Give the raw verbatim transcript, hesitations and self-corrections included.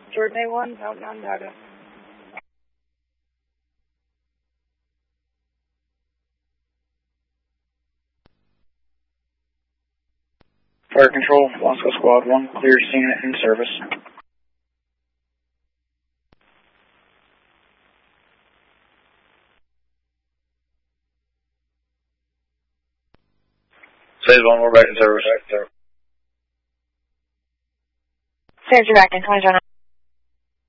Jordan A one, Mountain Onondaga. Fire Control, Wasco Squad one, clear scene in service. Phase one, we're back in service. Sarah, you're back in twenty twenty.